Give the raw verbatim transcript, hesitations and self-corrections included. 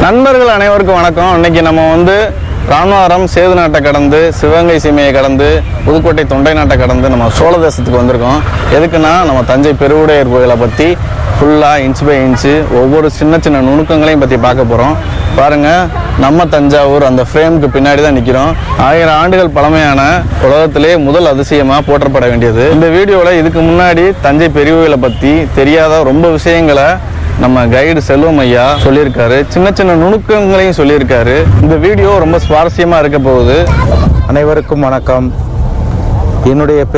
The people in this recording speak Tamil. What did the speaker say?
நண்பர்கள் அனைவருக்கும் வணக்கம். இன்னைக்கு நம்ம வந்து ராமநாதபுரம் சேது நாட்டை கடந்து சிவகங்கை சீமையை கடந்து புதுக்கோட்டை தொண்டை நாட்டை கடந்து நம்ம சோழ தேசத்துக்கு வந்திருக்கோம். எதுக்குன்னா நம்ம தஞ்சை பெருவுடையர் கோயிலை பற்றி ஃபுல்லாக இன்ச் பை இன்ச்சு ஒவ்வொரு சின்ன சின்ன நுணுக்கங்களையும் பற்றி பார்க்க போகிறோம். பாருங்கள், நம்ம தஞ்சாவூர் அந்த ஃப்ரேமுக்கு பின்னாடி தான் நிற்கிறோம். ஆயிரம் ஆண்டுகள் பழமையான உலகத்திலே முதல் அதிசயமாக போற்றப்பட வேண்டியது. இந்த வீடியோவில் இதுக்கு முன்னாடி தஞ்சை பெரிய கோயிலை பற்றி தெரியாத ரொம்ப விஷயங்களை நம்ம கைடு செல்வம் ஐயா சொல்லியிருக்காரு. சின்ன சின்ன நுணுக்கங்களையும் சொல்லியிருக்காரு. இந்த வீடியோ ரொம்ப சுவாரஸ்யமாக இருக்க போகுது. அனைவருக்கும் வணக்கம். என்னுடைய